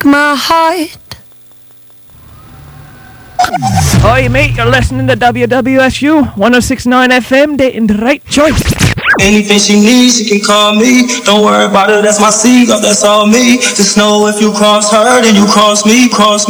my heart. Hi mate, you're listening to WWSU 1069 FM, dating the right choice. Anything she needs, she can call me. Don't worry about it, that's my seed, that's all me. Just know if you cross her, then you cross me, cross me.